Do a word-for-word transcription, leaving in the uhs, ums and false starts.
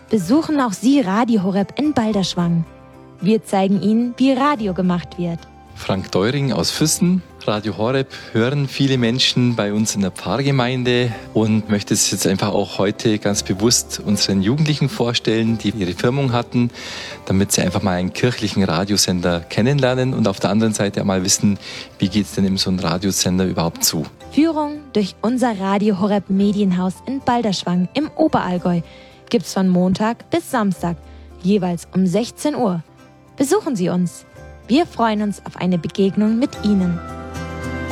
besuchen auch Sie Radio Horeb in Balderschwang. Wir zeigen Ihnen, wie Radio gemacht wird. Frank Deuring aus Füssen. Radio Horeb hören viele Menschen bei uns in der Pfarrgemeinde und möchte es jetzt einfach auch heute ganz bewusst unseren Jugendlichen vorstellen, die ihre Firmung hatten, damit sie einfach mal einen kirchlichen Radiosender kennenlernen und auf der anderen Seite auch mal wissen, wie geht es denn in so einem Radiosender überhaupt zu. Führung durch unser Radio Horeb Medienhaus in Balderschwang im Oberallgäu gibt's von Montag bis Samstag, jeweils um sechzehn Uhr. Besuchen Sie uns. Wir freuen uns auf eine Begegnung mit Ihnen.